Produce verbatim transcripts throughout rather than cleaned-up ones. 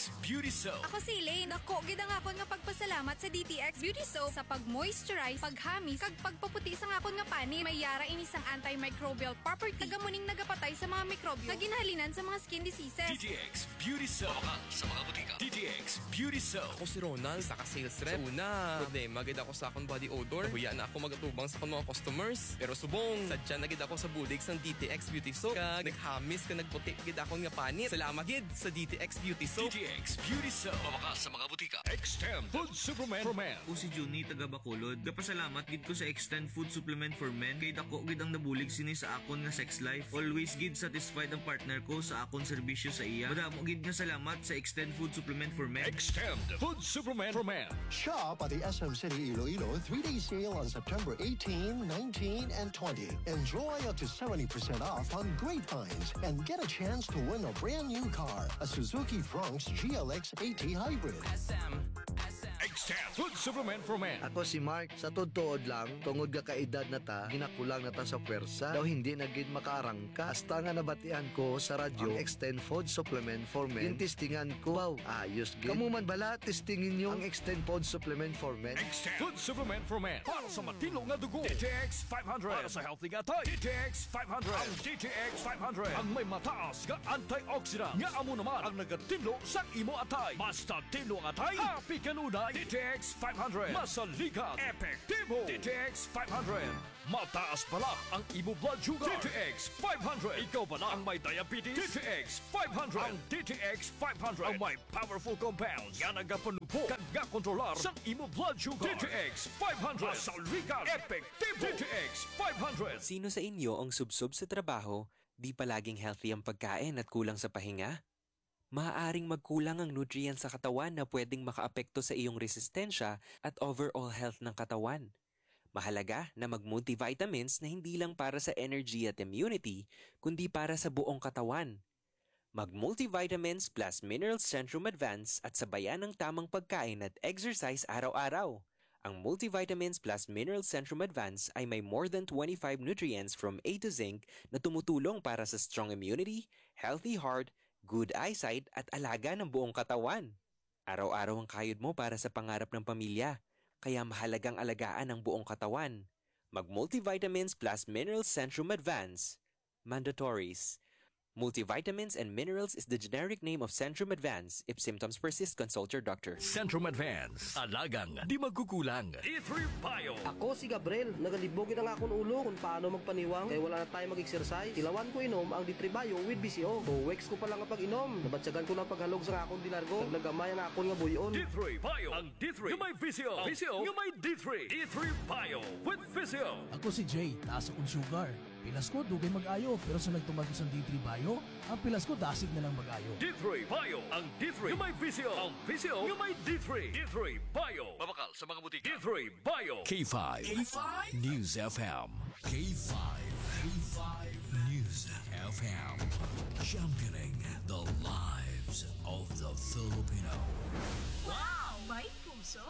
X Beauty Soap. Ako si Elaine. Ako, gid ang akon nga pagpasalamat sa D T X Beauty Soap sa pag-moisturize, paghamis, kag pagpaputi sa akon nga pani. May yara ini sang antimicrobial property. Tagamuning nagapatay sa mga mikrobyo nga ginahalinan sa mga skin diseases. D T X Beauty Soap. Mabakal sa mga butika. D T X Beauty Soap. Ako si Ronald, saka sales rep. So una, problema gid ako sa akong body odor. Nahuya na ako magatubang sa akong mga customers. Pero subong, sadya na gid ako sa bulig sang D T X Beauty Soap. Kag naghamis ka nagputi gid akong nga panit. Salamat gid sa D T X Beauty Soap. D T X Beauty Soap. Mabakal sa mga butika. Extend Food Supplement for Men. Ako si Juni, taga Bacolod. Gapasalamat gid ko sa Extend Food Supplement for Men. Kay dako gid ang nabulig sini sa akon nga sex life. Always gid satisfied ang partner ko sa akon serbisyo sa iya. Madamo gid nga salamat sa Extend Food Supplement for Men. Extend Food Supplement for Men. Shop at the S M City Iloilo three-day sale on September eighteenth, nineteenth, and twentieth. Enjoy up to seventy percent off on great finds and get a chance to win a brand new car, a Suzuki Bronx G L X eighty Hybrid. S M. Extend Food Supplement for Men. Ako si Mark, sa totoo lang, tungod ga kaedad na ta, ginakulang na ta sa pwersa, daw hindi na gid makaarangka. Hasta nga nabatian ko sa radyo, ang Extend Food Supplement for Men. Tintistingan ko, wow, ayos gid. Kamu man bala, testingin nyo ang Extend Food Supplement for Men. Extend Food Supplement for Men. Para sa matino nga dugo. D T X five hundred. Para sa healthy nga tayo. D T X five hundred. Ang D T X five hundred. Ang may mataas nga antioxidant. Nga amo naman ang nagatino sa imo atay. Basta tino ang atay. Happy kanunay. D T X five hundred. Masaligat. Epektibo. D T X five hundred. Mataas pala ang imo blood sugar. D T X five hundred. Ikaw pala ang may diabetes. D T X five hundred. Ang D T X five hundred. Ang may powerful compounds. Yan ang gapanupo. Kag kontrolar sa imo blood sugar. D T X five hundred. Masaligat. Epektibo. D T X five hundred. Sino sa inyo ang subsob sa trabaho, di palaging healthy ang pagkain at kulang sa pahinga? Maaaring magkulang ang nutrients sa katawan na pwedeng makaapekto sa iyong resistensya at overall health ng katawan. Mahalaga na mag-multivitamins na hindi lang para sa energy at immunity, kundi para sa buong katawan. Mag-multivitamins plus Minerals Centrum Advance at sabayan ng tamang pagkain at exercise araw-araw. Ang Multivitamins plus Minerals Centrum Advance ay may more than twenty-five nutrients from A to Zinc na tumutulong para sa strong immunity, healthy heart, good eyesight at alaga ng buong katawan. Araw-araw ang kayod mo para sa pangarap ng pamilya, kaya mahalagang alagaan ang buong katawan. Mag-Multivitamins plus Minerals Centrum Advance. Mandatories. Multivitamins and Minerals is the generic name of Centrum Advance. If symptoms persist, consult your doctor. Centrum Advance. Alagang di magkukulang. D three Bio. Ako si Gabriel. Nagalibogin ang akong ulo kung paano magpaniwang kaya wala na tayo mag-exercise. Tilawan ko inom ang D three Bio with B C O. two weeks ko pa lang ang pag-inom. Nabatsagan ko ng paghalog sa akong dilargo. Naglagamay ang akong nga buyon. D three Bio. Ang D three yung may V C O. V C O yung may D three. D three Bio with V C O. Ako si Jay. Taas akong sugar. Pilas ko, dugay mag-ayo. Pero sa nagtumag ko sa D three Bio, ang pilas ko dasig na lang mag-ayo. D three Bio. Ang D three yung may V C O. Ang V C O yung may D three. D three Bio. Mabakal sa mga butika. D three Bio. K five. K five. News F M. K five. K five. News F M. Championing the lives of the Filipino. Wow! May puso!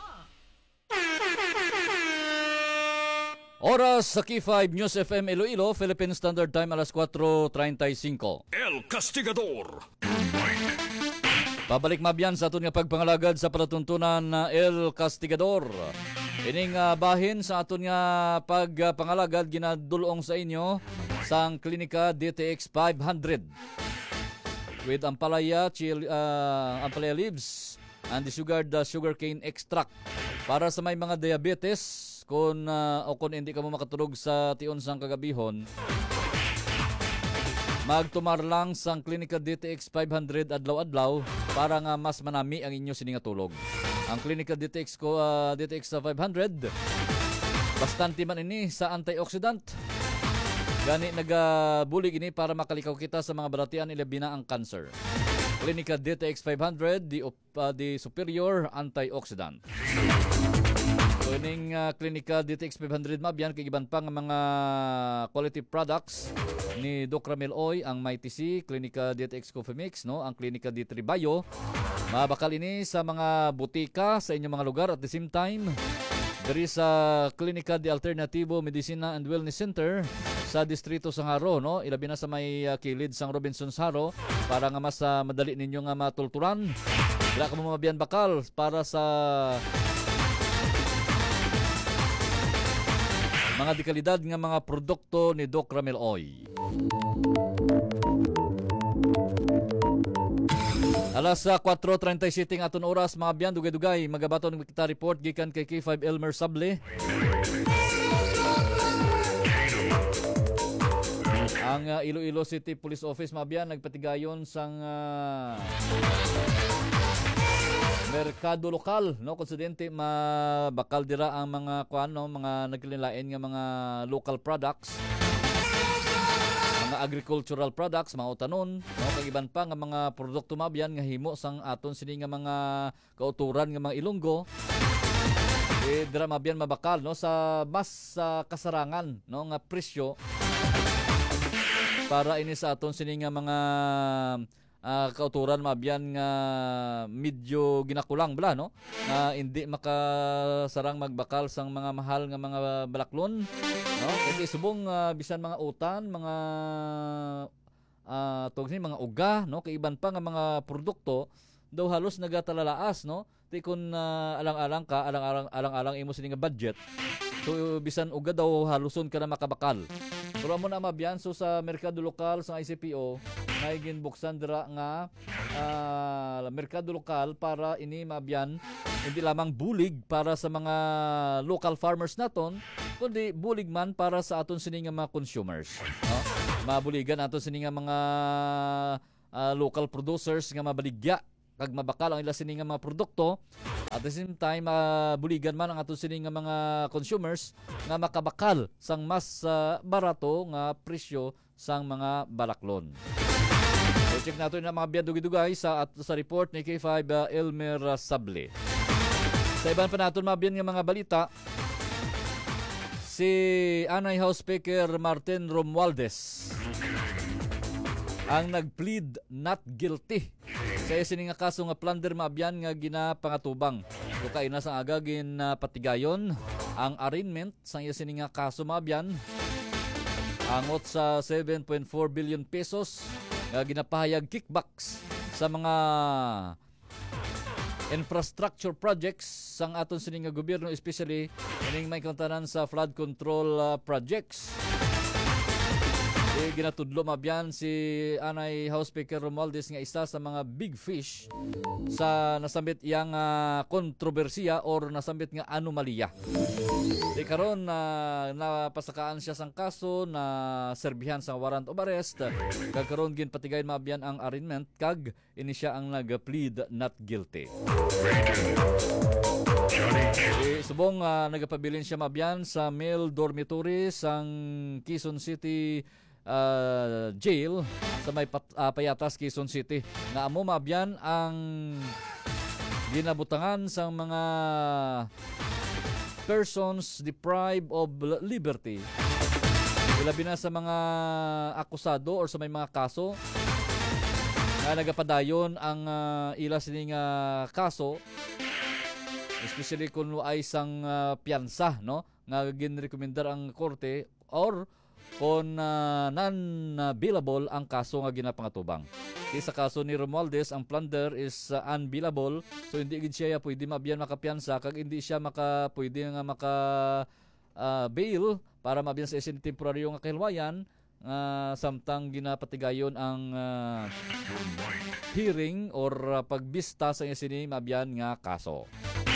Oras sa K five News F M Iloilo, Philippine Standard Time, alas kwatro treinta y cinco. El Castigador. Pabalik mabyan sa aton nga pagpangalagad sa palatuntunan na El Castigador. Ining uh, bahin sa aton nga pagpangalagad ginadulong sa inyo sang klinika D T X five hundred. With ampalaya, chil, uh, ampalaya leaves and the sugar, the sugarcane extract. Para sa may mga diabetes, kung uh, o kung hindi ka mo makatulog sa tion sang kagabihon, magtumar lang sang klinika D T X five hundred adlaw-adlaw para nga mas manami ang inyo sininga tulog. Ang klinika D T X ko uh, D T X five hundred bastante man ini sa antioxidant. Gani nagabulig ini para makalikaw kita sa mga balatian ilabi na ang cancer. Klinika D T X five hundred, the, uh, the superior antioxidant. So ining uh, klinika D T X five hundred mabyan kay iban pang mga quality products ni Doc Ramil Oy, ang Mighty C, klinika D T X Coffee Mix, no, ang klinika D three Bio. Mabakal ini sa mga butika sa inyong mga lugar at the same time diri sa klinika di Alternativo Medicina and Wellness Center sa distrito sang Haro, no, ilabi na sa may uh, kilid sang Robinson's Haro para nga mas uh, madali ninyo nga matulturan Wala ka mo mabiyan bakal para sa mga dekalidad nga mga produkto ni Doc Ramel Oy. Alas sa four thirty-seven ng aton oras, mga biyan, dugay-dugay, magabaton ng kita report gikan kay K five Elmer Sable. Ang uh, Iloilo City Police Office, mga biyan, nagpatigayon sang uh, merkado lokal, no, konsidente mabakal dira ang mga kuan, no, mga nagkalilain nga mga local products, mga agricultural products, mga utanon, no, kag iban pa nga mga produkto mabyan nga himo sang aton sini nga mga kauturan nga mga Ilonggo. Eh dira mabyan mabakal, no, sa mas uh, kasarangan, no, nga presyo para ini sa aton sini nga mga uh, kauturan mabyan nga medyo ginakulang bala, no, nga hindi makasarang magbakal sang mga mahal nga mga balaklon, no, kasi subong uh, bisan mga utan, mga uh, tawag ni mga uga, no, kay iban pa nga mga produkto daw halos nagatalalaas, no, ti kun uh, alang-alang ka, alang-alang alang-alang imo sini nga budget, so bisan uga daw haluson ka na makabakal. Pero mo na mabyan, so sa merkado lokal sa I C P O may ginbuksan dira nga uh, merkado lokal para ini mabyan hindi lamang bulig para sa mga local farmers naton, kundi bulig man para sa aton sini nga mga consumers, no? Mabuligan aton sini nga mga uh, local producers nga mabaligya kag mabakal ang ila sini nga mga produkto. At the same time, uh, buligan man ang aton sini nga mga consumers nga makabakal sang mas uh, barato nga presyo sang mga balaklon. So check natin ang mga biyan dugay-dugay sa at sa report ni K five uh, Elmer Sable. Sa iban pa naton mga biyan nga mga balita, si Anay House Speaker Martin Romualdez ang nag-plead not guilty sa sini nga kaso nga plunder maabyan nga ginapangatubang. So kay na sa aga gin uh, patigayon ang arraignment sa sini nga kaso maabyan angot sa seven point four billion pesos nga ginapahayag kickbacks sa mga infrastructure projects sang aton sini nga gobyerno, especially ining may kontanan sa flood control uh, projects. E, ginatudlo mabyan si Anay House Speaker Romualdez nga isa sa mga big fish sa nasambit iyang uh, kontrobersiya or nasambit nga anomalya. Di karon na uh, napasakaan siya sang kaso na serbihan sa warrant of arrest, kag karon ginpatigayon mabyan ang arraignment kag ini siya ang nag-plead not guilty. E, subong uh, nagapabilin siya mabyan sa male dormitory sang Quezon City Uh, jail sa may pat, uh, Payatas, Quezon City. Nga amo mabyan ang ginabutangan sa mga persons deprived of liberty. Ilabi na sa mga akusado or sa may mga kaso na nagapadayon ang uh, ila sining uh, kaso, especially kung ay isang uh, piyansa, no, nga ginrekomendar ang korte or kung uh, non-billable ang kaso nga ginapangatubang. Sa kaso ni Romualdez, ang plunder is uh, unbillable, so hindi gid siya pwede mabyan makapiyansa kag hindi siya maka pwede nga maka uh, bail para mabyan sa isin temporaryo nga kahilwayan, uh, samtang ginapatigayon ang uh, hearing or uh, pagbista sa isin mabyan nga kaso.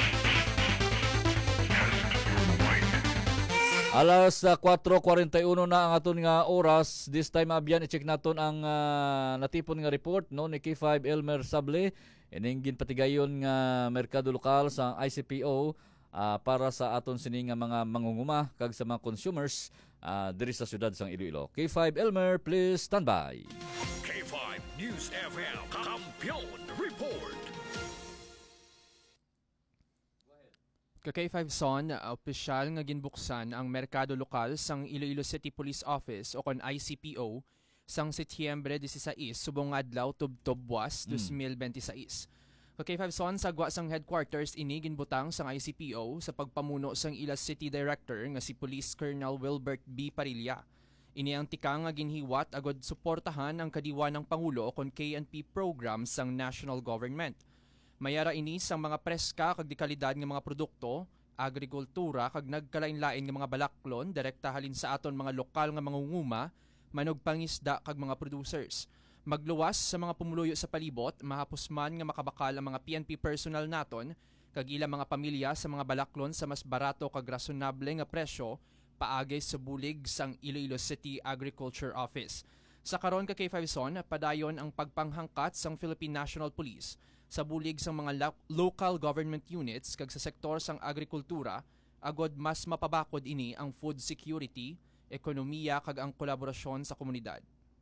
Alas uh, four forty-one na ang aton nga oras. This time abyan i-check naton ang uh, natipon nga report, no, ni K five Elmer Sable ining ginpatigayon nga merkado lokal sa I C P O uh, para sa aton sini nga mga mangunguma kag sa mga consumers uh, diri sa syudad sang Iloilo. K five Elmer, please stand by. K five News F M Kampiyon Report. Ka-K five Son, uh, opisyal nga ginbuksan ang merkado lokal sang Iloilo City Police Office o kon I C P O sang Setyembre sixteen subong adlaw tubtob buwas twenty twenty-six. Ka-K five Son, sagwa sang headquarters ini ginbutang sang I C P O sa pagpamuno sang ila City Director nga si Police Colonel Wilbert B. Parilla. Ini ang tikang nga ginhiwat agod suportahan ang kadiwa ng Pangulo o kon K N P program sang national government. Mayara ini sang mga preska kag di kalidad nga mga produkto, agrikultura kag nagkalain-lain nga mga balaklon direkta halin sa aton mga lokal nga mangunguma, manog pangisda kag mga producers. Magluwas sa mga pumuluyo sa palibot, mahapos man nga makabakal ang mga P N P personnel naton kag ilang mga pamilya sa mga balaklon sa mas barato kag rasonable nga presyo paagay sa bulig sang Iloilo City Agriculture Office. Sa karon ka K five Son, padayon ang pagpanghangkat sang Philippine National Police sa bulig sang mga lo- local government units kag sa sektor sang agrikultura agod mas mapabakod ini ang food security, ekonomiya kag ang kolaborasyon sa komunidad.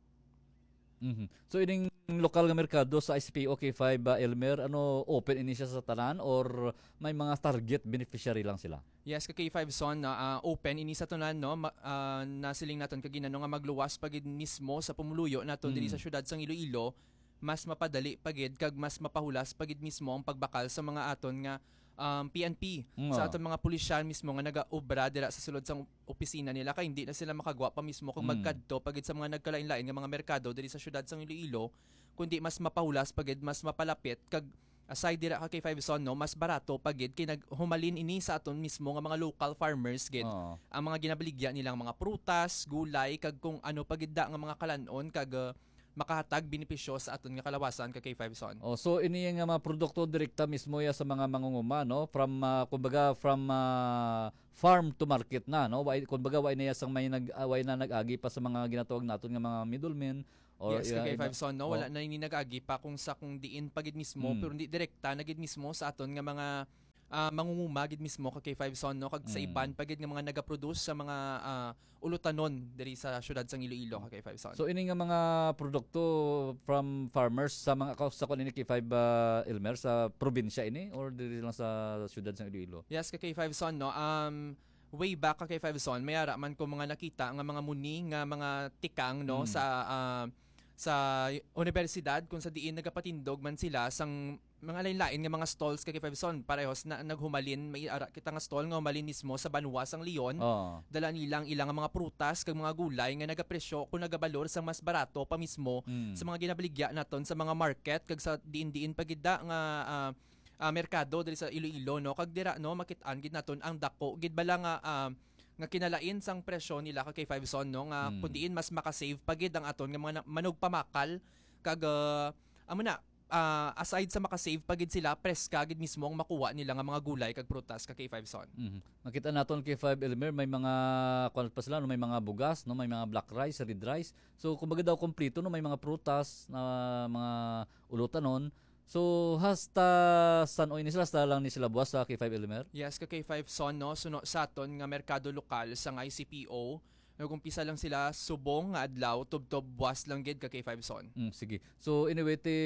Mhm. So ining lokal nga merkado sa I C P O K five uh, Elmer, ano open ini siya sa tanan or may mga target beneficiary lang sila? Yes, ka K five Son na uh, open ini sa tanan no ma, uh, nasiling naton kag ginano nga magluwas pagid mismo sa pumuluyo naton mm. diri sa syudad sang Iloilo, mas mapadali pagid kag mas mapahulas pagid mismo ang pagbakal sa mga aton nga um, P N P mm. sa aton mga pulisyan mismo nga nagaobra dira sa sulod sang opisina nila kay hindi na sila makagwa pa mismo kung mm. magkadto pagid sa mga nagkalain-lain nga mga merkado diri sa syudad sang Iloilo, kundi mas mapahulas pagid mas mapalapit kag aside dira ka K five Son no mas barato pagid kay naghumalin ini sa aton mismo nga mga local farmers gid oh. ang mga ginabaligya nilang mga prutas, gulay kag kung ano pagid da nga mga kalanon kag uh, makahatag benepisyo sa aton nga kalawasan ka K five Son. Oh, so ini nga mga produkto direkta mismo ya sa mga mangunguma no from uh, kumbaga from uh, farm to market na no. Way kumbaga way na sang may nag uh, way na nag-agi pa sa mga ginatawag naton nga mga middlemen. Or, yes, uh, K five Son no, oh. wala na ini nag-agi pa kung sa kung diin pagid mismo hmm. pero hindi direkta nagid mismo sa aton nga mga uh, mangunguma gid mismo ka K five Son no kag sa hmm. iban pagid nga mga naga-produce sa mga uh, ulutanon diri sa syudad sang Iloilo ka K five Son. So ini nga mga produkto from farmers sa mga sa kun ini K five uh, Elmer sa probinsya ini or diri lang sa syudad sang Iloilo? Yes, ka K five Son no. Um way back ka K five Son mayara man ko mga nakita nga mga muni nga mga tikang no hmm. sa uh, sa universidad kung sa diin nagapatindog man sila sang mga lain-lain nga mga stalls kay K five Son parehos na naghumalin may ara kita nga stall nga humalin mismo sa banwa sang Leon. Oh. Dala nilang ilang mga prutas kag mga gulay nga nagapresyo kung nagabalor sang mas barato pa mismo mm. sa mga ginabaligya naton sa mga market kag sa diin-diin pagida nga uh, uh, merkado diri sa Iloilo no kag dira no makit-an gid naton ang dako gid bala nga uh, nga kinalain sang presyo nila ka K five Son no nga hmm. kundiin mas makasave pagid ang aton nga mga manog pamakal kag uh, amo na uh, aside sa makasave pagid sila preska gid mismo ang makuha nila nga mga gulay kag prutas ka K five Son. Mm-hmm. Makita naton K five Elmer may mga kuan pa sila no may mga bugas no may mga black rice, red rice. So kumbaga daw kompleto no may mga prutas na mga ulutanon. So hasta san o ini sila hasta lang ni sila buwas sa K five Elmer? Yes, ka K five Son no suno sa aton nga merkado lokal sang I C P O. Nagumpisa lang sila subong nga adlaw tubtob buwas lang gid ka K five Son. Mm, sige. So anyway ti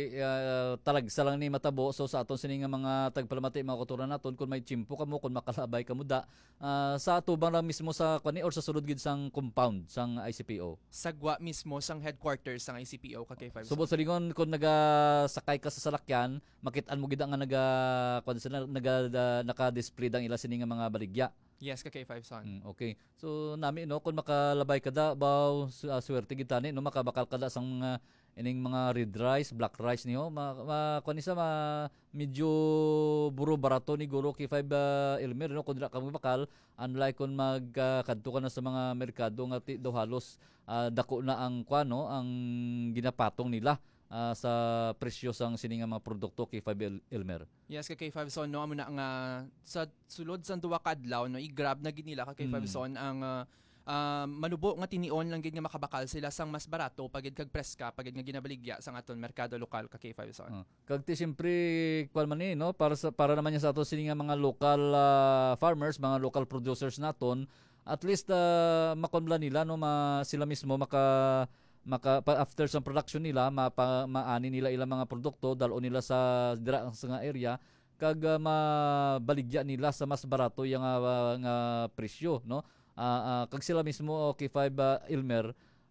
uh, talagsa lang ni matabo so sa aton sini nga mga tagpalamati mga kultura naton kun may chimpo kamo kun makalabay kamo da uh, sa atubang lang mismo sa kani or sa sulod gid sang compound sang I C P O. Sagwa mismo sang headquarters sang I C P O ka K five Son. Subot sa lingon kun nagasakay ka sa salakyan makit-an mo gid nga naga kun sila naga uh, naka-display dang ila sini nga mga baligya. Yes, ka K five Son. Mm, okay. So nami no kun makalabay ka da baw uh, swerte gid tani no makabakal ka da sang uh, ining mga red rice, black rice niyo ma, ma kun isa ma medyo buro barato ni guro K five uh, Elmer no kun dira ka bakal unlike kun magkadto uh, ka na sa mga merkado nga ti do halos uh, dako na ang kuano ang ginapatong nila. Uh, sa presyo sang sini nga mga produkto K five Elmer. Yes, ka K five Son no amo na nga sa sulod sa duwa ka adlaw no i-grab na gid nila ka K five mm. Son ang uh, uh, manubo nga tinion lang gid nga makabakal sila sang mas barato pagid kag preska pagid nga ginabaligya sang aton merkado lokal ka K five Son. Uh, kag ti siyempre kwal man ni no para sa para naman niya sa aton sini nga mga local uh, farmers, mga local producers naton at least uh, makonbla nila no ma, sila mismo maka maka after sa production nila mapa, maani nila ilang mga produkto dalo nila sa dira sa nga area kag uh, mabaligya nila sa mas barato yung uh, nga presyo no uh, uh, kag sila mismo K five uh, Elmer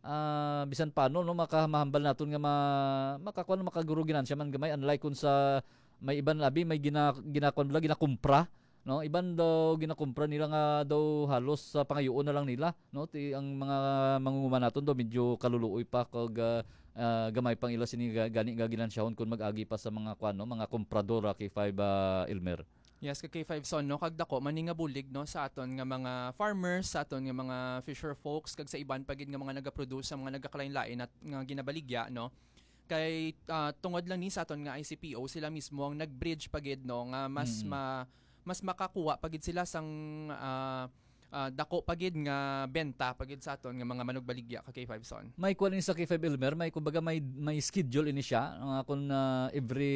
uh, bisan paano no makamahambal naton nga ma, makakuan makaguro ginansya man gamay unlike kun sa may iban labi may gina ginakon bala ginakumpra no iban daw ginakumpra nila nga daw halos sa uh, pangayoon na lang nila no ti ang mga mangunguma naton daw medyo kaluluoy pa kag uh, ah, gamay pang ila sini ga- gani gaginansyahon kun mag-agi pa sa mga kwan no, mga kompradora kay five uh, Elmer. Yes, ka K five son no, kag dako maning nga bulig no sa aton nga mga farmers, sa aton nga mga fisher folks kag sa iban pagid nga mga naga-produce sa mga nagakalain-lain at nga ginabaligya no. Kay ah, tungod lang ni sa aton nga I C P O, sila mismo ang nag-bridge pagid no nga mas Mm. ma mas makakuha pagid sila sang ah, ah, dako pagid nga benta pagid sa aton nga mga manugbaligya ka K five son. May kuan ini sa K five Elmer, may kumbaga may may schedule ini siya nga kun uh, every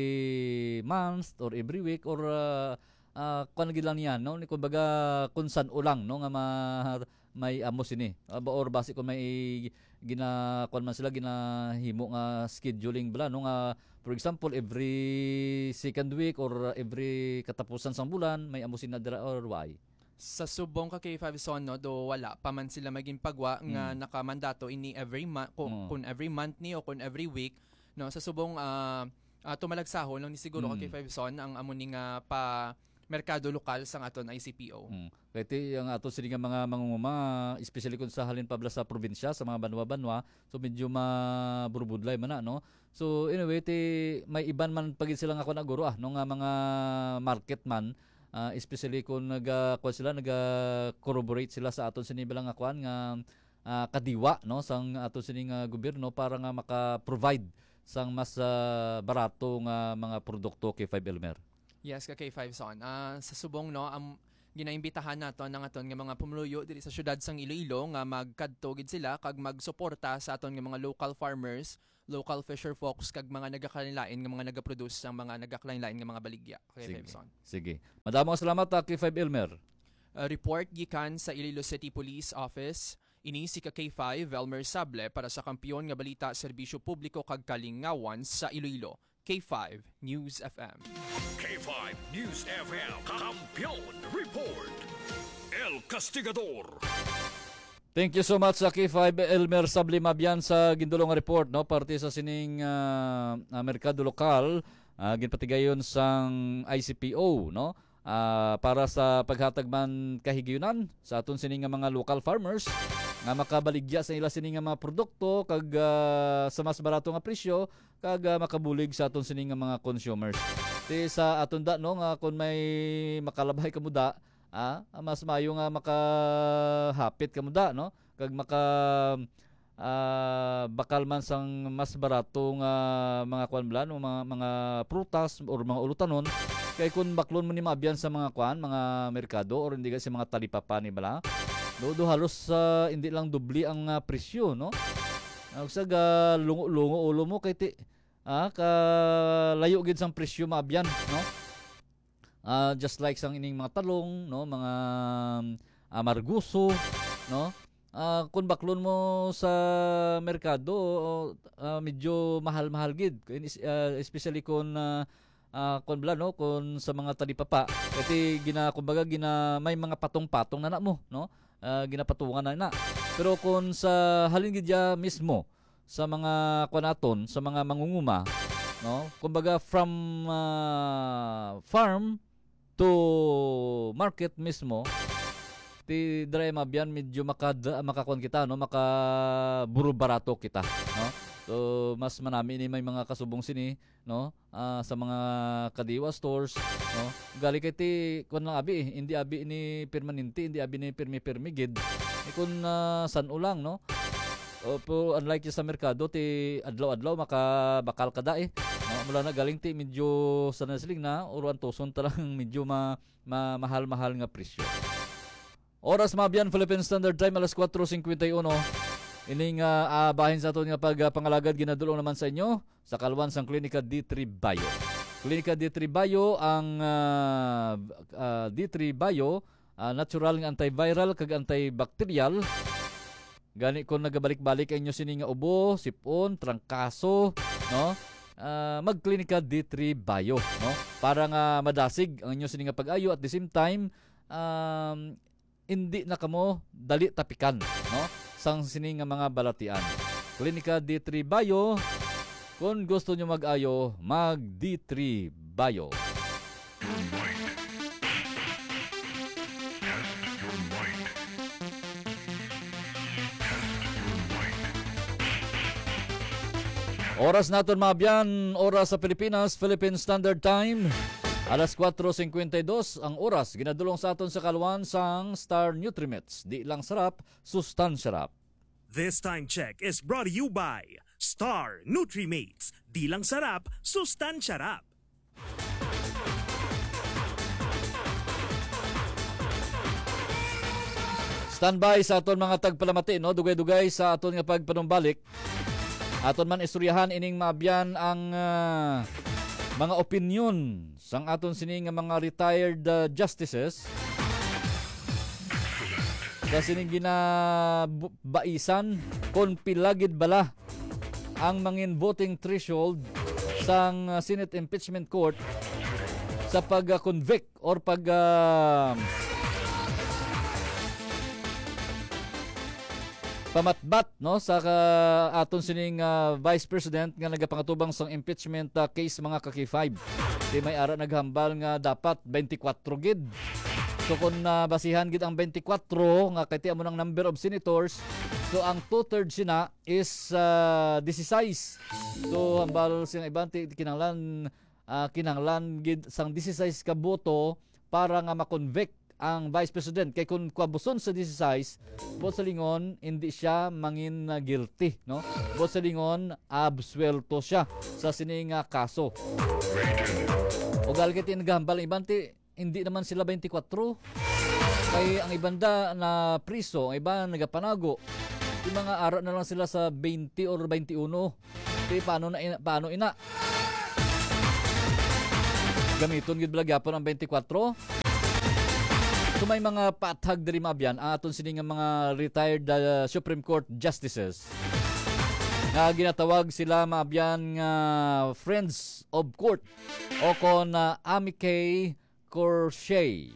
month or every week or uh, uh, kuan gid lang niya no, ni kumbaga kun san ulang no nga ma, may amos ini. Aba or base kun may gina kuan man sila ginahimo nga scheduling bala no nga for example every second week or every katapusan sang bulan may amusin na dira or why. Sa subong ka K five son no, do wala pa man sila maging pagwa nga Mm. nakamandato ini every month kung, Mm. kung every month ni o kung every week no, sa subong ah ah, tumalagsahon lang ni siguro ka Mm. K five son ang amo ni nga pa merkado lokal sang aton I C P O. Mm. Kaya ti ang ato sila nga mga mangunguma, especially kung sa halin pabla sa probinsya, sa mga banwa-banwa, so medyo maburbudlay man na, no? So anyway, ti may iban man pagid sila nga kuan aguro ah, no nga mga market man, ah, especially kung naga kuan sila naga corroborate sila sa aton sini bilang nga kuan nga ah, kadiwa no sang aton sini nga gobyerno para nga maka-provide sang mas ah, barato nga mga produkto kay five Elmer. Yes, ka K five son. Ah, sa subong no, am ginaimbitahan naton ang aton nga mga pumuluyo diri sa syudad sang Iloilo nga magkadto gid sila kag magsuporta sa aton nga mga local farmers, local fisher folks kag mga nagakalain nga mga nagaproduce sang mga nagakalain nga mga baligya. K five son. Sige. Madamong salamat ah, kay five Elmer. Uh, report gikan sa Iloilo City Police Office. Ini si ka K five Elmer Sable para sa kampiyon nga balita serbisyo publiko kag kalingawan sa Iloilo. K five News F M. K five News F M. Kampiyon Report. El Castigador. Thank you so much sa K five Elmer Sable Mabian sa gindulong nga report no parte sa sining ah, ah, merkado lokal ah, ginpatigayon sang I C P O no ah, para sa paghatag man kahigayunan sa aton sining nga mga local farmers nga makabaligya sa ila sining nga mga produkto kag ah, sa mas barato nga presyo kag ah, makabulig sa aton sining nga mga consumers. Ti sa aton da no nga kun may makalabay kamuda ah, mas maayo nga makahapit kamuda no kag maka ah, bakal man sang mas barato nga mga kuan blan o mga mga prutas or mga ulutanon kay kun baklon mo ni maabyan sa mga kuan mga merkado or hindi kasi mga talipapa ni bala do do halos ah, hindi lang dubli ang ah, presyo no. Ang sa ga lungo-lungo ulo mo kay ti ah ka layo gid sang presyo maabyan no. Ah, just like sang ining mga talong no mga ah, marguso no. Ah, kung baklon mo sa merkado ah, medyo mahal-mahal gid uh, especially kung uh, uh, kung bala no kung sa mga talipapa kasi gina kumbaga gina may mga patong-patong na na mo no uh, ginapatungan na na pero kung sa halin gid ya mismo sa mga kuanaton sa mga mangunguma no kumbaga from uh, farm to market mismo ti dre mabiyan medyo makad makakuan kita no makaburo barato kita no so mas manami ni may mga kasubong sini no ah, sa mga kadiwa stores no gali kay ti kun lang abi eh, hindi abi ni permanente hindi abi ni permi-permi gid e kun uh, san ulang no o po unlike sa merkado ti adlaw-adlaw makabakal kada eh no mula na galing ti medyo sa nasiling na uruan tuson talang medyo ma, ma mahal-mahal nga presyo. Oras mabiyan Philippine Standard Time alas four fifty-one. Ining uh, bahin sa aton nga pagpangalagad ginadulong naman sa inyo sa kalwan sang Klinika D three Bio. Klinika D three Bio ang uh, uh, D three Bio uh, natural nga antiviral kag antibacterial. Gani kon nagabalik-balik ang inyo sini nga ubo, sipon, trangkaso, no? Uh, magklinika D three Bio, no? Para nga madasig ang inyo sini nga pag-ayo at the same time um, hindi na kamo dali tapikan no sang sini nga mga balatian. Klinika D three Bio kung gusto nyo mag-ayo mag D three Bio. Oras naton mabyan, oras sa Pilipinas, Philippine Standard Time. Alas kwatro singkwentadós ang oras. Ginadulong sa aton sa kalwan sang Star Nutriments. Di lang sarap, sustansya sarap. This time check is brought to you by Star Nutrimates. Di lang sarap, sustansya sarap. Standby sa aton mga tagpalamati, no? Dugay-dugay sa aton nga pagpanumbalik. Aton man istoryahan ining mabyan ang uh, mga opinion sang aton sini nga mga retired uh, justices. Sa sining ginabaisan kung pilagid bala ang mangin voting threshold sang uh, Senate Impeachment Court sa pag-convict or pag uh, pamatbat, no, sa uh, aton sining uh, Vice President nga nagapangatubang sang impeachment uh, case mga kaki five. Di may ara naghambal nga dapat twenty-four gid. So kung uh, basihan gid ang twenty-four nga kay mo ng number of senators, so ang two-thirds sina is uh, sixteen. So hambal sing iban kinahanglan uh, kinahanglan gid sang sixteen ka boto para nga ma-convict ang Vice President. Kay kung kwabuson sa sixteen, bot sa lingon hindi siya mangin uh, guilty, no? Bot sa lingon absuelto siya sa sining uh, kaso. O galgit inagambal iban ti hindi naman sila twenty-four. Kay ang ibanda na priso, ang iba nagapanago. Yung mga ara na lang sila sa twenty or twenty-one. Di paano na ina, paano ina? Gamiton gid blagyapon ang twenty-four. So may mga patag diri mabyan ang aton sini nga mga retired uh, Supreme Court justices. Nga ginatawag sila mabyan nga Friends of Court o kon uh, Amicay Curiae.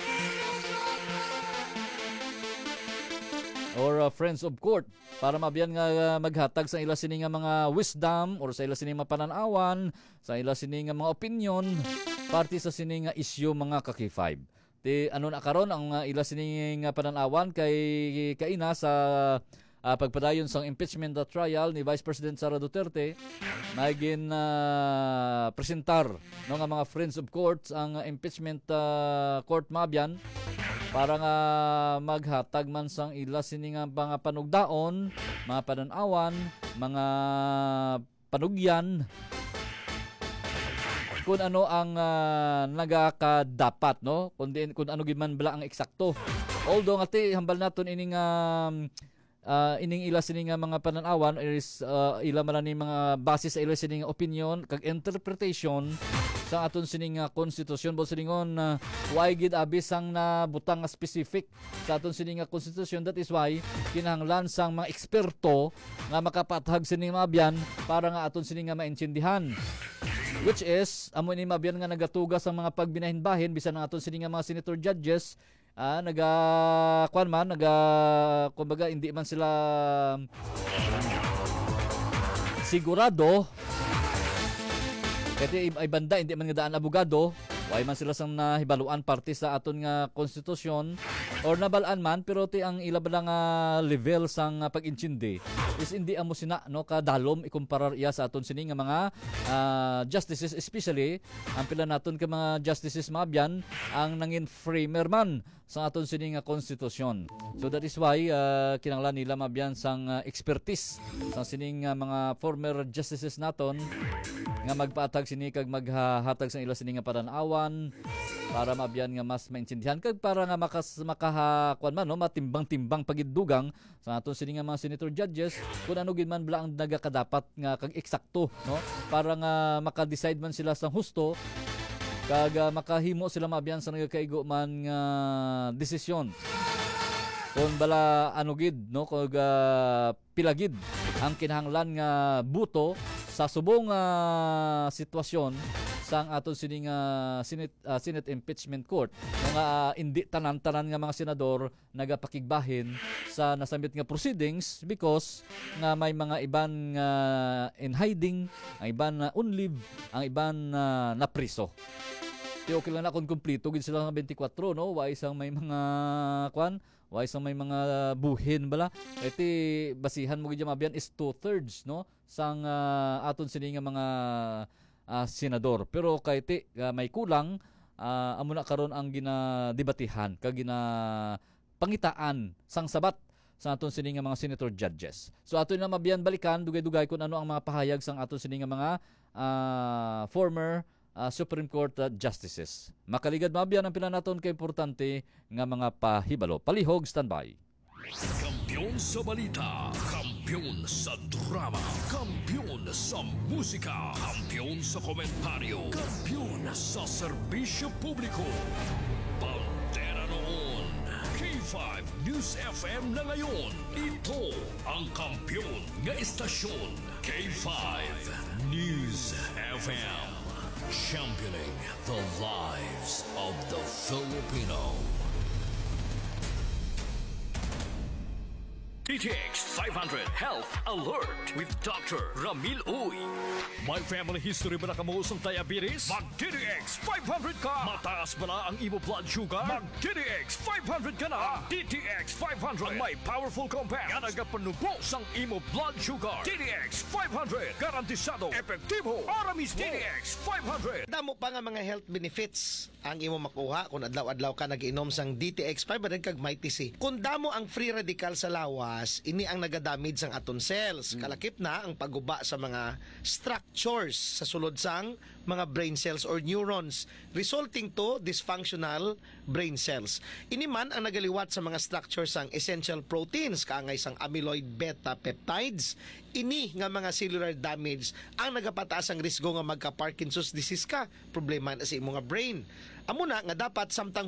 Or uh, Friends of Court para mabyan nga uh, maghatag sa ila sini nga mga wisdom or sa ila sini nga pananawan, sa ila sini nga mga opinion parte sa sini nga issue mga kaki five. Di ano na karon ang uh, ila sining uh, pananawan kay kaina sa uh, pagpadayon sang impeachment uh, trial ni Vice President Sara Duterte. Magin uh, presentar no nga mga Friends of Courts ang uh, impeachment uh, court mabyan para nga maghatag man sang ila sining nga mga panugdaon, mga pananawan, mga panugyan kung ano ang uh, nagakadapat, no? Kung, din, kung ano giman bala ang eksakto. Although ngati hambal naton ining um, uh, ining ila sining mga pananawan is uh, ila man ni mga base sa ila sining opinion kag interpretation sa aton sining konstitusyon bo siningon uh, why gid abis ang nabutang nga specific sa aton sining konstitusyon. That is why kinahanglan sang mga eksperto nga makapathag sining mabyan para nga aton sining maintindihan. Which is, amo ni mabyan nga nagatugas ang mga pagbinahin-bahin bisan ang aton sining mga senator judges, ah, naga kwan man, naga kumbaga hindi man sila sigurado. Kasi ay banda hindi man nga daan abogado, way man sila sang nahibaluan parte sa aton nga konstitusyon or nabalaan man pero ti ang ila bala nga level sang pag-intindi is hindi amo sina no kadalom ikumparar iya sa aton sini nga mga uh, justices, especially ang pila naton ka mga justices mabyan ang nangin framer man sa aton sini nga konstitusyon. So that is why uh, kinahanglan nila mabyan sang uh, expertise sa sining uh, mga former justices naton nga magpaatag sini kag maghatag sa ila sini nga pananawan para mabyan nga mas maintindihan kag para nga makas makahakuan man no matimbang-timbang pagiddugang sa aton sini nga mga senator judges kung ano gid man bala ang nagakadapat nga kag eksakto no para nga maka-decide man sila sa husto kag uh, makahimo sila mabyan sa nagakaigo man nga desisyon kung bala ano gid no kag uh, pilagid ang kinahanglan nga buto sa subong uh, sitwasyon sang aton sining uh, Senate, uh, Senate Impeachment Court nga uh, hindi tanan-tanan nga mga senador nagapakigbahin sa nasambit nga proceedings because nga may mga iban uh, in hiding, ang iban na uh, on leave, ang iban uh, na priso. Di okay lang na kung kumplito gid sila nga twenty-four no, wa isang may mga kwan, wa isang may mga buhin bala. Iti basihan mo gid mabyan is two-thirds no sang uh, aton sini nga mga uh, senador. Pero kay ti uh, may kulang uh, amo na karon ang ginadebatihan kag gina pangitaan sang sabat sa aton sini nga mga senator judges. So ato na mabiyan balikan dugay-dugay kung ano ang mga pahayag sang aton sini nga mga uh, former uh, Supreme Court uh, justices. Makaligad mabiyan ang pila naton kay importante nga mga pahibalo. Palihog, standby. Kampiyon sa balita, kampiyon sa drama, kampiyon sa musika, kampiyon sa komentaryo, kampiyon sa serbisyo publiko. Pantera noon, K five News F M na ngayon. Ito ang kampiyon nga istasyon, K five News F M. Championing the lives of the Filipino. D T X five hundred Health Alert with Doctor Ramil Uy. May family history ba na kamusong diabetes? Mag-D T X five hundred ka! Mataas ba na ang imo blood sugar? Mag-D T X five hundred ka na! D T X five hundred ang may powerful compound nga nagapanubo sang imo blood sugar. D T X five hundred garantisado, epektibo, para mismo. D T X five hundred. Damo pa nga mga health benefits ang imo makuha kung adlaw-adlaw ka nag-inom sang D T X five hundred kag Mighty C. Kung damo ang free radical sa lawas, ini ang nagadamage sang aton cells. Kalakip na ang paguba sa mga structures sa sulod sang mga brain cells or neurons, resulting to dysfunctional brain cells. Ini man ang nagaliwat sa mga structures sang essential proteins, kaangay sang amyloid beta peptides. Ini nga mga cellular damage ang nagapataas ang risgo nga magka Parkinson's disease ka, problema na sa imo nga brain. Amo na nga dapat samtang